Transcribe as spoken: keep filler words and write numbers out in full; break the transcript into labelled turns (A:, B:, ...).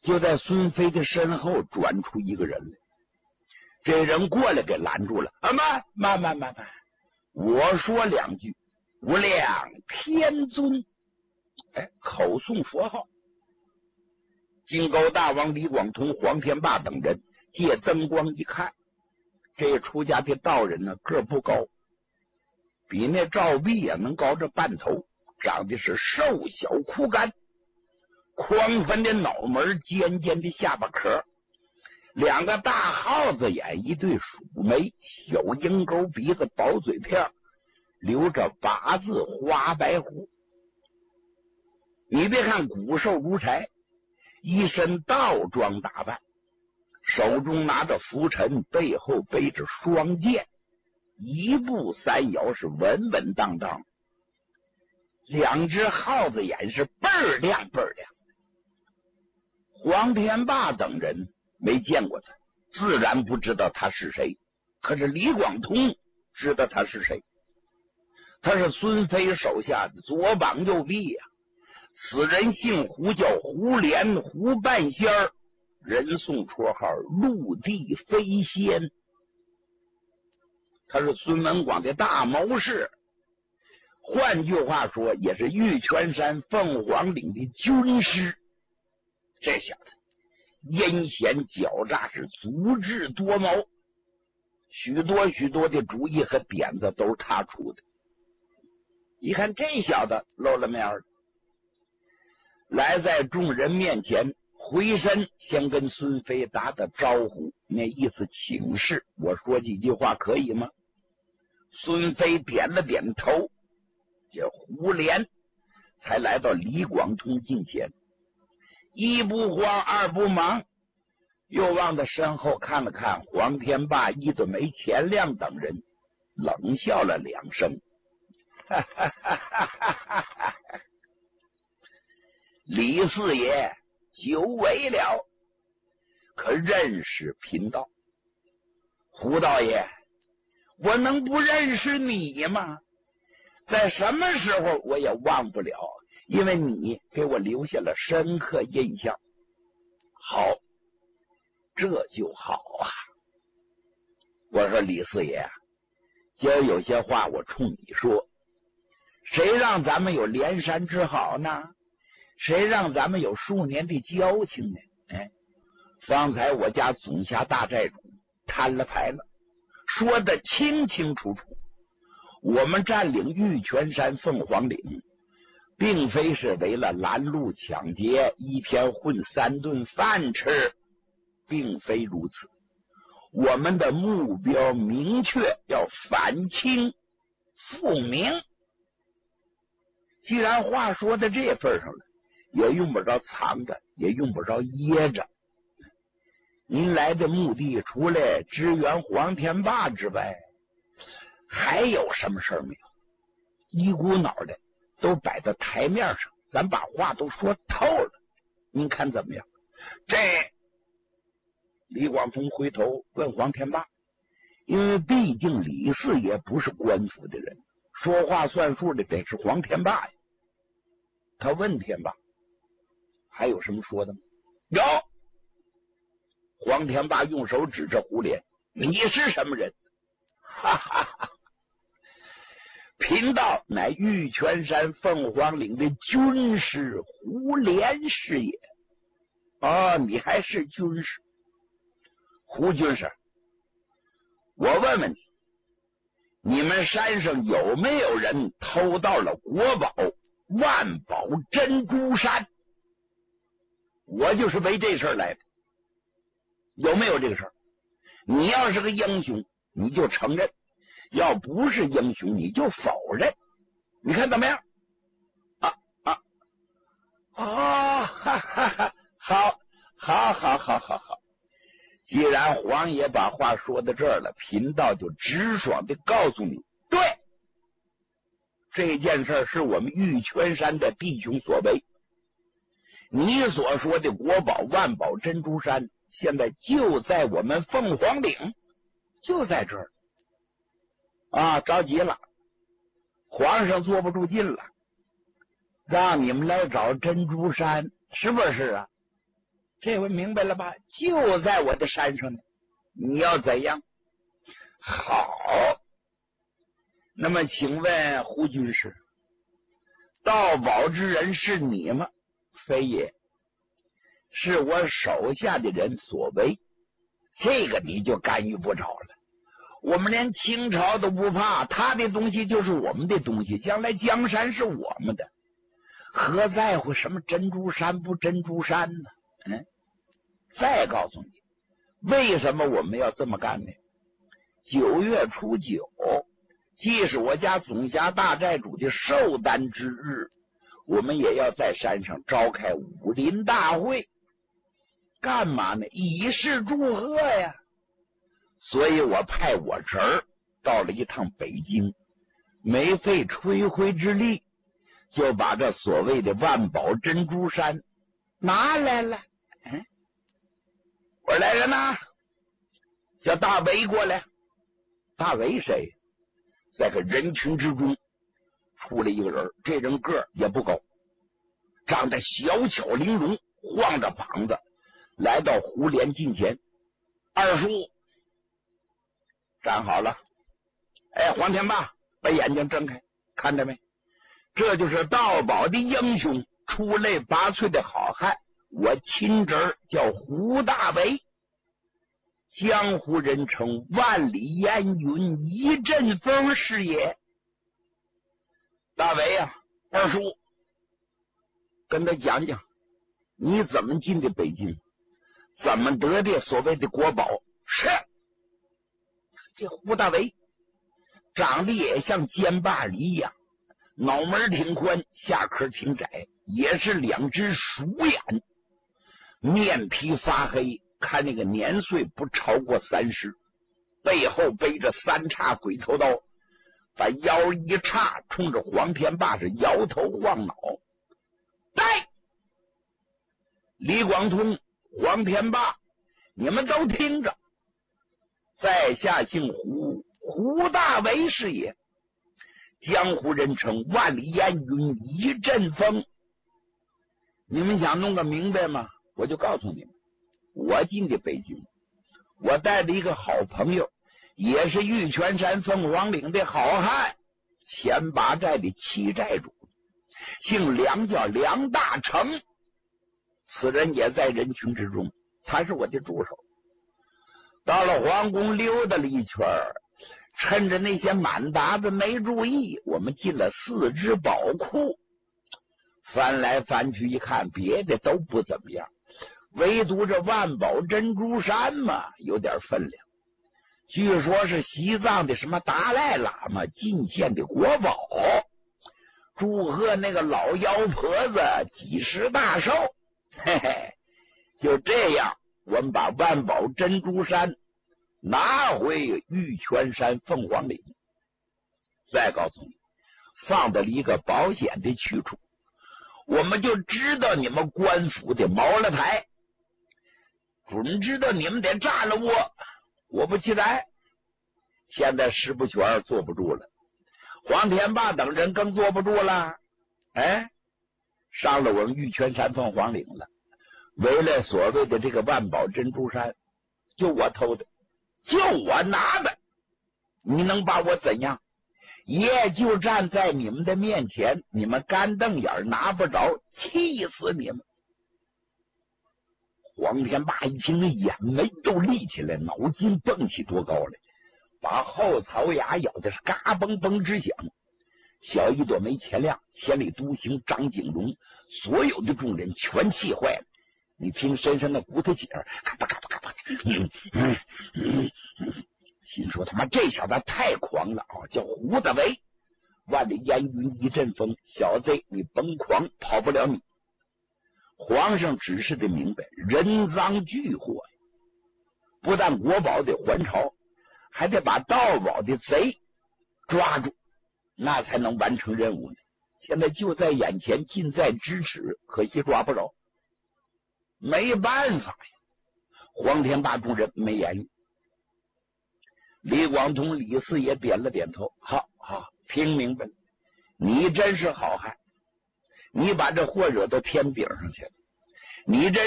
A: 就在孙飞的身后转出一个人来。这人过来给拦住了。啊，慢慢慢慢慢，我说两句，无量天尊。哎，口诵佛号。金钩大王李广同、黄天霸等人借灯光一看，这出家的道人呢，个不高，比那赵壁啊能高着半头，长得是瘦小枯干，宽宽的脑门，尖尖的下巴壳，两个大耗子眼，一对鼠眉，小鹰钩鼻子，薄嘴片，留着八字花白胡。你别看骨瘦如柴，一身道装打扮，手中拿着拂尘，背后背着双剑，一步三摇，是稳稳当当，两只耗子眼是倍儿亮倍儿亮。黄天霸等人没见过他，自然不知道他是谁，可是李广通知道他是谁，他是孙飞手下的左膀右臂呀、啊。此人姓胡，叫胡连，胡半仙儿，人送绰号陆地飞仙。他是孙文广的大谋士，换句话说，也是玉泉山凤凰岭的军师。这小子阴险狡诈，是足智多谋，许多许多的主意和点子都是他出的。一看这小子露了面了，来在众人面前，回身先跟孙飞打打招呼，那意思请示，我说几句话可以吗？孙飞点了点头，这胡连才来到李广通近前，一不慌二不忙，又往他身后看了看黄天霸、一顿梅、钱亮等人，冷笑了两声，哈哈哈哈哈哈！李四爷久违了，可认识贫道？胡道爷，我能不认识你吗？在什么时候我也忘不了，因为你给我留下了深刻印象。好，这就好啊。我说李四爷，今儿有些话我冲你说，谁让咱们有连山之好呢？谁让咱们有数年的交情呢？哎，方才我家总辖大寨主摊了牌了，说得清清楚楚，我们占领玉泉山凤凰岭，并非是为了拦路抢劫，一天混三顿饭吃，并非如此。我们的目标明确，要反清复明。既然话说到这份上了，也用不着藏着，也用不着掖着。您来的目的除了支援黄天霸之外，还有什么事儿没有？一股脑的都摆到台面上，咱把话都说透了，您看怎么样？这李广通回头问黄天霸，因为毕竟李四爷不是官府的人，说话算数的得是黄天霸呀。他问天霸还有什么说的吗？有。黄天霸用手指着胡连，你是什么人？哈哈哈！贫道乃玉泉山凤凰岭的军师胡连是也。哦，你还是军师？胡军师，我问问你，你们山上有没有人偷到了国宝万宝珍珠山？我就是为这事儿来的，有没有这个事儿？你要是个英雄，你就承认；要不是英雄，你就否认。你看怎么样？啊啊哦，哈哈哈！好，好，好，好，好，好。既然黄爷把话说到这儿了，贫道就直爽的告诉你，对，这件事是我们玉泉山的弟兄所为。你所说的国宝万宝珍珠山，现在就在我们凤凰岭，就在这儿啊！着急了，皇上坐不住劲了，让你们来找珍珠山，是不是啊？ 这回明白了吧？就在我的山上呢，你要怎样？好，那么请问胡军师，盗宝之人是你吗？非也，是我手下的人所为，这个你就干预不着了。我们连清朝都不怕，他的东西就是我们的东西，将来江山是我们的，何在乎什么珍珠山不珍珠山呢？嗯，再告诉你，为什么我们要这么干呢？九月初九，既是我家总辖大寨主的寿诞之日，我们也要在山上召开武林大会，干嘛呢？以示祝贺呀！所以我派我侄儿到了一趟北京，没费吹灰之力，就把这所谓的万宝珍珠山拿来了。嗯，我说来人呐，叫大伟过来。大伟谁？在个人群之中出来一个人，这人个儿也不高，长得小巧玲珑，晃着膀子来到胡琏近前。二叔站好了。哎，黄天霸，把眼睛睁开，看着没？这就是盗宝的英雄，出类拔萃的好汉，我亲侄儿叫胡大伟，江湖人称万里烟云一阵风是也。大伟啊，二叔，跟他讲讲你怎么进的北京，怎么得的所谓的国宝。是，这胡大伟长得也像尖把梨一样，脑门挺宽，下颏挺窄，也是两只鼠眼，面皮发黑，看那个年岁不超过三十，背后背着三叉鬼头刀，把腰一叉，冲着黄天霸是摇头晃脑。带李广通、黄天霸，你们都听着，在下姓胡，胡大为是也，江湖人称万里烟云一阵风。你们想弄个明白吗？我就告诉你们，我进的北京，我带着一个好朋友，也是玉泉山凤凰岭的好汉，前八寨的七寨主，姓梁，叫梁大成。此人也在人群之中，他是我的助手。到了皇宫溜达了一圈，趁着那些满达子没注意，我们进了四只宝库，翻来翻去一看，别的都不怎么样，唯独这万宝珍珠山嘛有点分量，据说是西藏的什么达赖喇嘛进献的国宝，祝贺那个老妖婆子几十大寿。嘿嘿，就这样，我们把万宝珍珠山拿回玉泉山凤凰岭。再告诉你，放到了一个保险的去处，我们就知道你们官府的毛了台，准知道你们得占了窝。果不其然，现在石不全坐不住了，黄天霸等人更坐不住了。哎，上了我们玉泉山凤凰岭了，为了所谓的这个万宝珍珠山，就我偷的，就我拿的，你能把我怎样？也就站在你们的面前，你们干瞪眼拿不着，气死你们！黄天霸一听，眼眉都立起来，脑筋蹦起多高来，把后槽牙咬的是嘎嘣嘣直响。小一朵梅钱亮、千里独行张景荣，所有的众人全气坏了。你听身上的骨头节儿，咔吧咔吧咔吧，嗯嗯嗯嗯，心说他妈这小子太狂了啊！叫胡大为，万里烟云一阵风，小子你甭狂，跑不了你。皇上指示的明白，人赃俱获，不但国宝得还朝，还得把盗宝的贼抓住，那才能完成任务呢。现在就在眼前，近在咫尺，可惜抓不着，没办法呀。黄天霸众人没言语。李广通、李四也点了点头，好好听明白了，你真是好汉，你把这祸惹到天顶上去了，你真